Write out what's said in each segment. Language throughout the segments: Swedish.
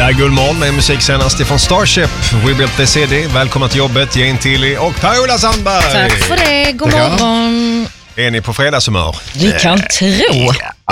Ja, god morgon med musik senast från Starship, We Built the City. Välkommen till jobbet, Jane Tilly och Per-Ola Sandberg. Tack för det, god morgon. Är ni på fredagshumör? Vi kan tro.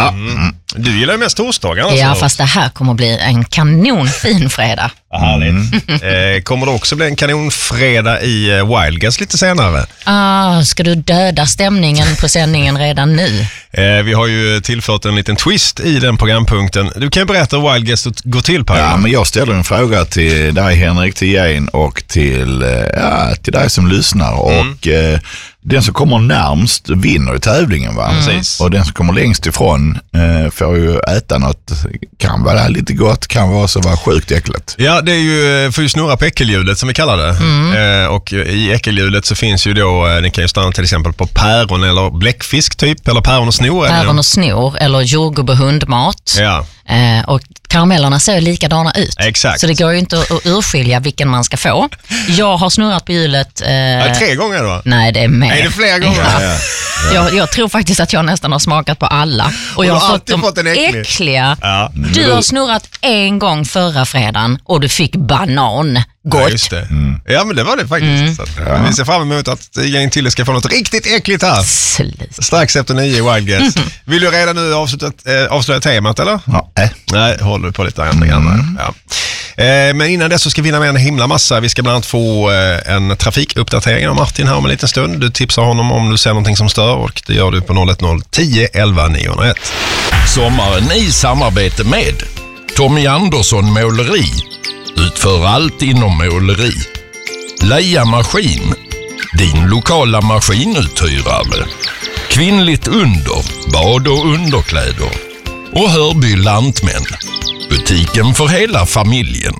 Du gillar ju mest torsdagar. Alltså. Ja, fast det här kommer att bli en kanonfin fredag. Härligt. Kommer det också bli en kanonfredag i Wildguess lite senare? Ska du döda stämningen på sändningen redan nu? Vi har ju tillfört en liten twist i den programpunkten. Du kan ju berätta hur Wildguess går till, Per. Ja, men jag ställer en fråga till dig, Henrik, till Jane och till dig som lyssnar. Och den som kommer närmst vinner i tävlingen, va? Precis. Och den som kommer längst ifrån får ju äta något, kan vara lite gott, kan vara så vara sjukt äckligt. Ja, det är ju för att snurra på äckelhjulet som vi kallar det. Och i äckelhjulet så finns ju då, den kan ju stanna till exempel på päron eller bläckfisk typ, eller päron och snor. Päron och snor, eller jordgubbe hundmat. Ja. Och karamellerna ser likadana ut. Exakt. Så det går ju inte att urskilja vilken man ska få. Jag har snurrat på hjulet. 3 gånger då? Nej, det är mer. Är det fler gånger? Ja. Jag tror faktiskt att jag nästan har smakat på alla. Och jag har fått en äckliga. Ja. Du har snurrat en gång förra fredagen och du fick banan. Gott. Ja, just det. Ja, men det var det faktiskt. Så vi ser fram emot att Jane Tilly ska få något riktigt äckligt här. Strax efter 9 i Wildguess. Vill du redan nu avslöja temat, eller? Ja. Nej, håller du på lite andra grann. Ja. Men innan det så ska vi vinna med en himla massa. Vi ska bland annat få en trafikuppdatering av Martin här om en liten stund. Du tipsar honom om du ser någonting som stör, och det gör du på 010 10 11 901. Sommaren i samarbete med Tommy Andersson Måleri. Utför allt inom måleri. Leia Maskin, din lokala maskinuthyrare. Kvinnligt under, bad och underkläder. Och Hörby Lantmän, butiken för hela familjen.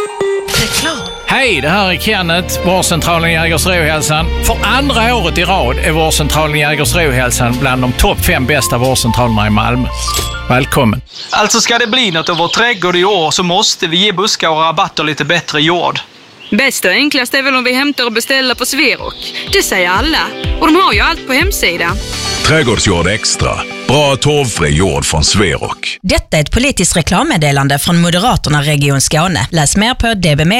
Hej, det här är Kenneth, vårdcentralen Jägersro-hälsan. För andra året i rad är vårdcentralen Jägersro-hälsan bland de topp 5 bästa vårdcentralerna i Malmö. Välkommen. Alltså, ska det bli något av vår trädgård i år så måste vi ge buskar och rabatter lite bättre jord. Bäst och enklast är väl om vi hämtar och beställer på Sverok. Det säger alla. Och de har ju allt på hemsidan. Trädgårdsjord extra. Bra torvfri jord från Sverok. Detta är ett politiskt reklammeddelande från Moderaterna Region Skåne. Läs mer på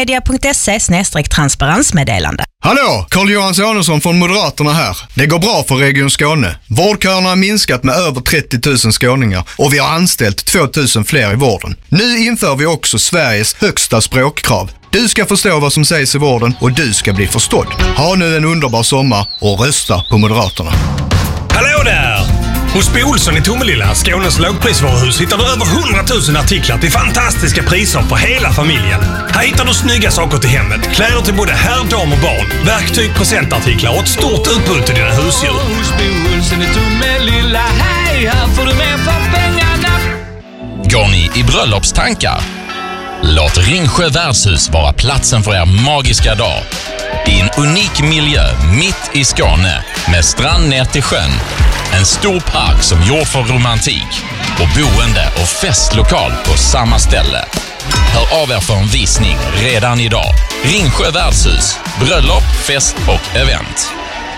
dbmedia.se/transparensmeddelande. Hallå, Carl-Johan Sonesson från Moderaterna här. Det går bra för Region Skåne. Vårdköerna har minskat med över 30 000 skåningar och vi har anställt 2 000 fler i vården. Nu inför vi också Sveriges högsta språkkrav. Du ska förstå vad som sägs i vården och du ska bli förstådd. Ha nu en underbar sommar och rösta på Moderaterna. Hallå där! Hos Bo Olsson i Tomelilla, Skånes lågprisvaruhus, hittar du över 100 000 artiklar till fantastiska priser för hela familjen. Här hittar du snygga saker till hemmet, kläder till både herr, dam och barn, verktyg, presentartiklar och ett stort utbud till dina husdjur. Hos Bo Olsson i Tomelilla, hej, här får du mer för pengarna. Går ni i bröllopstankar? Låt Ringsjö värdshus vara platsen för er magiska dag. I en unik miljö mitt i Skåne med strand ner till sjön. En stor park som gjord för romantik och boende och festlokal på samma ställe. Hör av er för en visning redan idag. Ringsjö värdshus, bröllop, fest och event.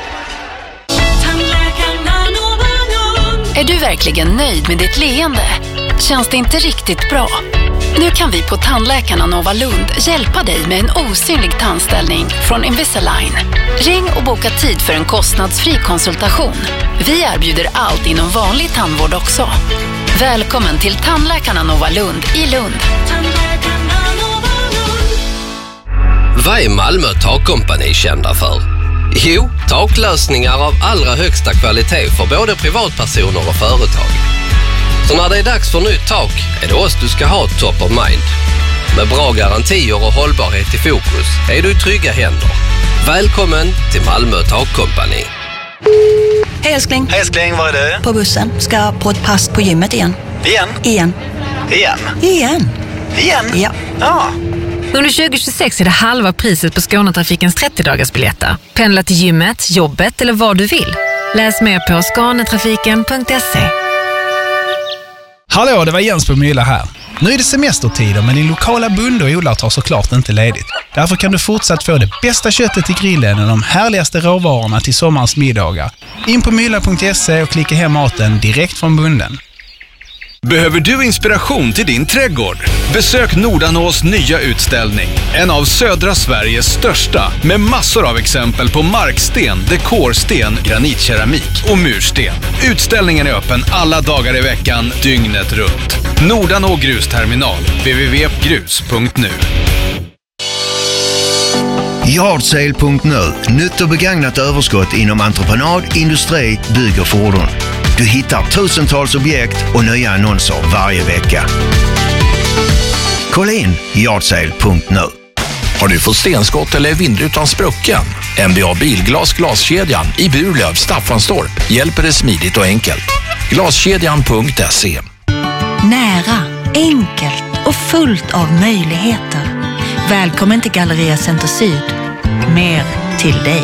Är du verkligen nöjd med ditt leende? Känns det inte riktigt bra? Nu kan vi på Tandläkarna Nova Lund hjälpa dig med en osynlig tandställning från Invisalign. Ring och boka tid för en kostnadsfri konsultation. Vi erbjuder allt inom vanlig tandvård också. Välkommen till Tandläkarna Nova Lund i Lund. Vad är Malmö Takkompani kända för? Jo, taklösningar av allra högsta kvalitet för både privatpersoner och företag. Så när det är dags för nytt tak är det oss du ska ha top of mind. Med bra garantier och hållbarhet i fokus är du i trygga händer. Välkommen till Malmö Takkompani. Hej älskling. Hej älskling, var är du? På bussen. Ska på ett pass på gymmet igen. Igen. Ja. Under 2026 är det halva priset på Skånetrafikens 30-dagarsbiljetter. Pendla till gymmet, jobbet eller vad du vill. Läs mer på skanetrafiken.se. Hallå, det var Jens på Mylla här. Nu är det semestertider, men din lokala bonde och odlare tar såklart inte ledigt. Därför kan du fortsatt få det bästa köttet till grillen och de härligaste råvarorna till sommarens middagar. In på mylla.se och klicka hem maten direkt från bonden. Behöver du inspiration till din trädgård? Besök Nordanås nya utställning. En av södra Sveriges största, med massor av exempel på marksten, dekorsten, granitkeramik och mursten. Utställningen är öppen alla dagar i veckan, dygnet runt. Nordanå grusterminal, www.grus.nu. Yardsale.nu. Nytt och begagnat överskott inom entreprenad, industri, bygg och fordon. Du hittar tusentals objekt och nya annonser varje vecka. Kolla in Yardsale.nu. Har du fått stenskott eller vindrutan sprucken? MBA Bilglas Glaskedjan i Burlöv, Staffanstorp hjälper dig smidigt och enkelt. Glaskedjan.se. Nära, enkelt och fullt av möjligheter. Välkommen till Galleria Center Syd. Mer till dig.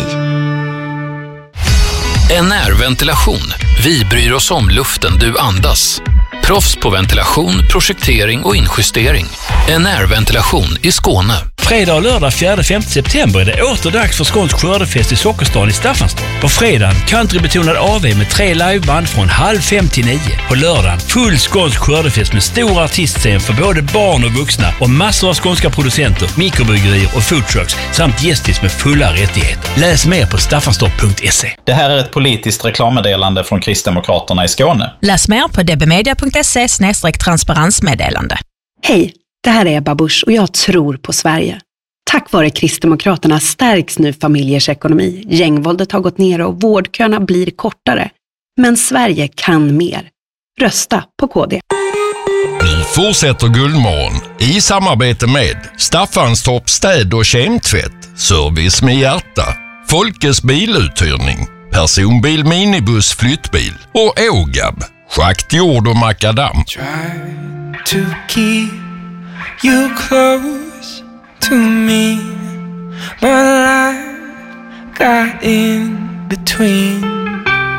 NR-ventilation. Vi bryr oss om luften du andas. Proffs på ventilation, projektering och injustering. NR-ventilation i Skåne. Fredag och lördag 4-5 september är det åter dags för skånsk skördefest i Sockerstan i Staffanstorp. På fredagen countrybetonad AV med 3 liveband från 4:30 till 9. På lördagen full skånsk skördefest med stor artistscen för både barn och vuxna och massor av skånska producenter, mikrobryggerier och foodtrucks samt gästis med fulla rättigheter. Läs mer på staffanstorp.se. Det här är ett politiskt reklammeddelande från Kristdemokraterna i Skåne. Läs mer på dbmedia.se/transparensmeddelande. Hej, det här är Ebba Busch och jag tror på Sverige. Tack vare Kristdemokraterna stärks nu familjers ekonomi. Gängvåldet har gått ner och vårdköerna blir kortare. Men Sverige kan mer. Rösta på KD. Vi fortsätter Guldmorgon i samarbete med Staffanstorp städ- och kemtvätt, service med hjärta, Folkes biluthyrning, personbil, minibuss, flyttbil och Ågab, schakt, jord och makadam. To keep you close to me, but life got in between.